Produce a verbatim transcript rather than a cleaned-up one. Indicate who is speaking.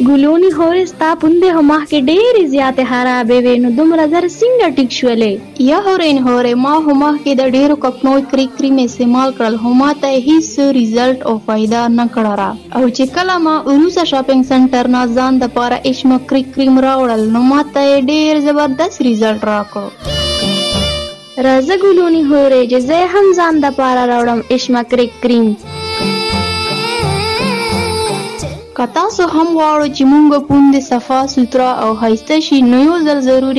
Speaker 1: ګلونی هورې ستا پوندې خو مخکې ډېرې زیاتې خرابې وې نو دومره زر څنګه ټیک شولې؟
Speaker 2: یا هورین هورې ما خو مخکې د ډېرو کپنو کریک کریم استعمال کړل خو ما ته یې هېڅ ریزلټ او فایده نه کړه را. او چې کله ما وروسته شاپینګ سنټر نه ځان دپاره اشما کریک کریم راوړل نو ما ته یې ډېر زبردست ریزلټ راکړو.
Speaker 1: راځه ګلونی هورې چې زه هم ځان دپاره راوړم اشما کریک کریم.
Speaker 2: که تاسو هم غواړو چې مونږ پوندې صفا سوتره او ښایسته شي نو یو ځل ضروري